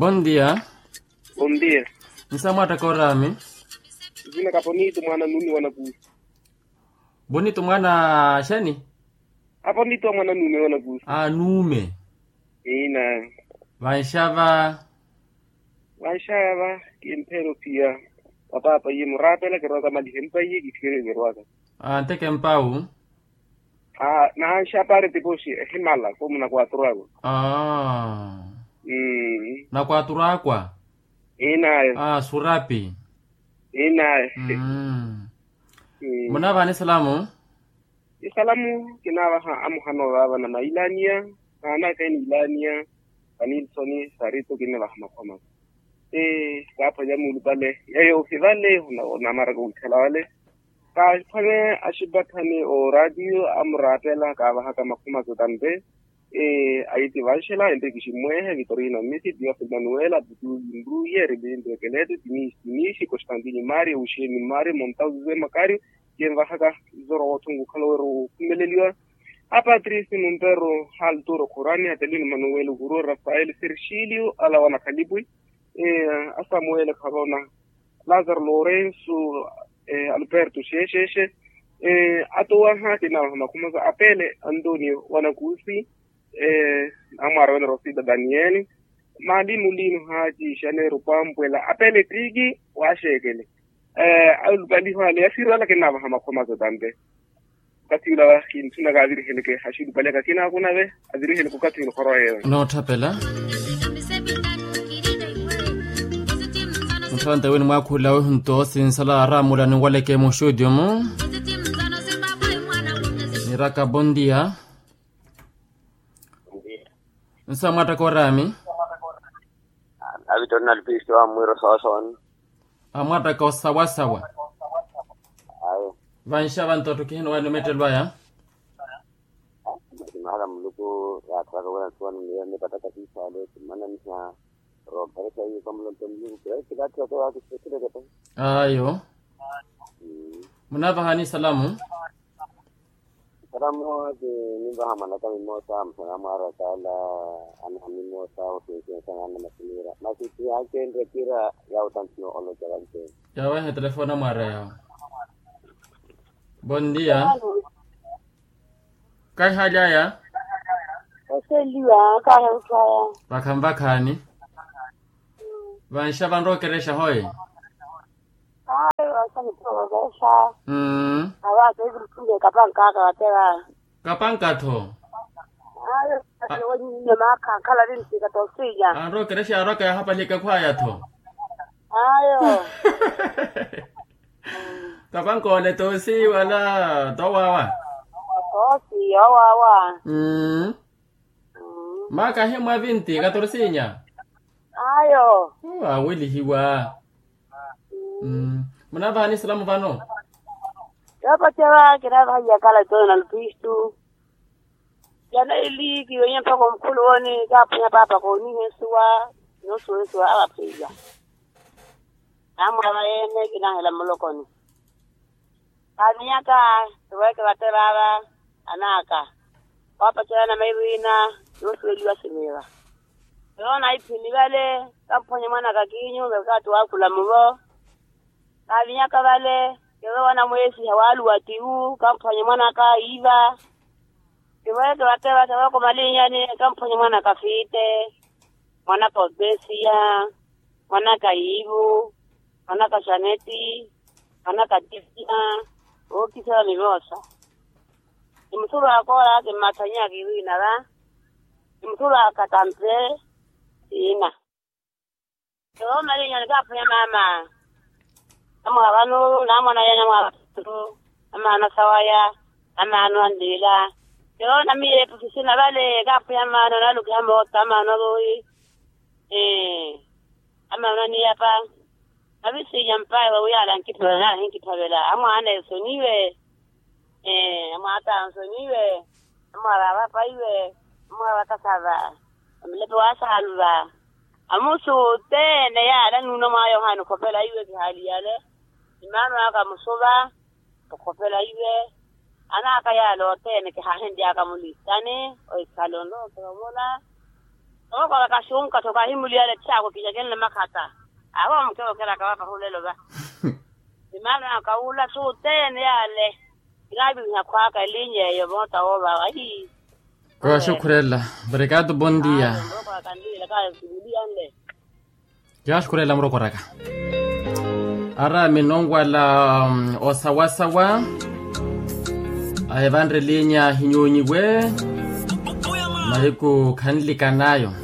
Bom dia. Bom dia. Nsamata korami. Zina kaponito mwana nuni wanagusi. Bonito mwana shani? Aponito mwana nuni wanagusi. Nume. Ina. Vaishava kimpero pia. Papa ye murapela keroga malihempa ye gikire gerwaga. Anteke mpau. Na shapare tiposhi himala como na 4 água. Na 4 aqua. Ina. Surapi. Ina. Munava ni salamu? Salamu kinawa amuhano baba na mailania, ana kaini ilania, kanilsoni sarito kinawa makoma. Kapo jamu lubale, yayo fivale na marago ukalawale. Ka phane ashibatani o radio amratela ka ba haka makoma zotambe. Aiti vashela ende kishimwe Vitorino Messi Dio Manuela Butu Mbruye Rebende Kelete Tinisi Constantini Mari Usheni Mari Montauze Makari Yenva haka zoro wotungu kaloro kumeleliwa Patrice Mumbero Hal Toro Kurani Adelino Manuel Guru Rafael Sergilio ala wana kalibui Samuel Carona Lazar Lorenzo Alberto Sheshe atoa hati na makumaza apele Antonio wanakusi amara wana Rosida Danieli Madinu linu haji Shanero Pambwela apele tigi washegele alubali hali asira la kenava hamakoma zotambe katila wa kintuna gaziri heleke hashidu baleka kina kuna be aziri heleko katilo koroye no tapela Mtrante weni mwakula uhunto sinsala ramula ni waleke moshudio mu Niraka bondia Nsamata korami Abitona lipisto amwiro sawasawan Amwata kwa sawasawa Ayo Vansha vantoto kihino wanu metelwaya Mahala mluku ya traka wana tuwani ni pataka tisa mana nisha Roberta yi kamulon temlu kira traka watu sekire kato Ayo Munava hani salamu Salamu nimba hamana kami mosa mara kala anahami mosa sana na masinira masiti yake ndio kira ya utantino ono jalante ya wewe telefona mara yao Bom dia Kai haja ya Oseliwa kana usaya Bakambakani Vansha vanrokeresha hoi Asani progesha Awase ibutunge kapanka katera Kapanka to wani maka kala rinsi katosija Anrokeresha aroka ya hapa lika kwaya to Ayo Kapanka ole tosi wala towawa Tosi wawa Maka hema 20 katorsinya Ayo Awili hiwa Munava ni salamu vano Yapa tewa kira ya kala to na lupistu Yana ili kiwenye mpako mkulu woni kapunya papa ko ni hesuwa no suwa ala pija Amwa ene kina hela mulokoni Kanyaka tuweke waterara anaka Papa chana mairina no suwa liwa simira Yona ipini wale kapunya mwana kakinyo wakati wakula mugo Kanyaka wale Kewe wana mwesi hawalu watiu kampanya mwana ka iva Kiweke watewa tawako malinya ni kampanya mwana kafite Mwana ka obesia Mwana ka ivu Mwana ka shaneti Mwana ka tifina Ukisa migosa Imuturu akora kimatanya kiwina la Imuturu akatampe Ina Kewe malinya ni kampanya mama Ama wanu na mwana yana mwatu ama anasawaya ama anuandila yo na mire professional vale gapu ya mano na luka mota ama nogoi ama nani hapa abisi yampa wa yala nkipela na nkipela ama ane soniwe ama ata soniwe ama raba pa iwe ama wakasava amlepo wasalva amusu tene ya nuno mayo hanu kopela iwe hali yale imano aka musoba kopela iwe ana aka ya lo tene ke hahendi aka mulistane o ikalono promola Oka kashunka toka himuli yale chako kijageni makata. Awa mkeo kela kawapa hulelo ba. Imana kaula tu tene yale. Ilabi nyakwaka linye yo mota oba ai. Kwa shukrela. Obrigado, bom dia. Ya shukrela mroko raka. Ara minongwa la osawasawa. Ayevandre linya hinyonyiwe. Mahiku kanilika nayo.